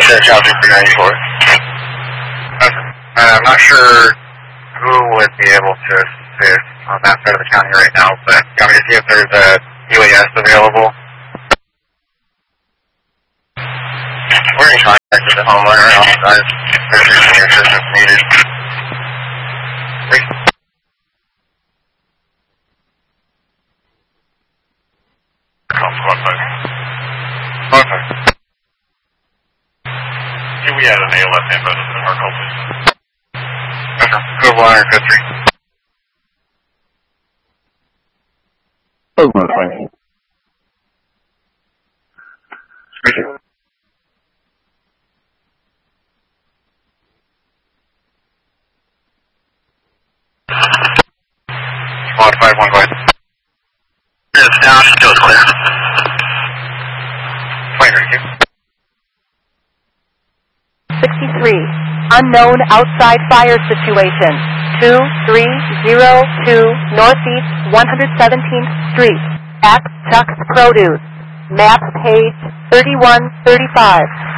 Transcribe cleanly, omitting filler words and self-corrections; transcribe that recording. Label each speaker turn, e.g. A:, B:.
A: Job 394. I'm not sure who would be able to assist on that side of the county right now, but you want me to see if there's a UAS available? We're in contact with the homeowner. There's any assistance needed.
B: We had an ALS info in our call, please.
A: Code 153.
C: Code 153. Speaking.
A: Squad 5-1, go ahead.
D: It's down, still clear.
A: 2032.
E: 63. Unknown outside fire situation. 2302 Northeast 117th Street. At Chuck's Produce. Map page 3135.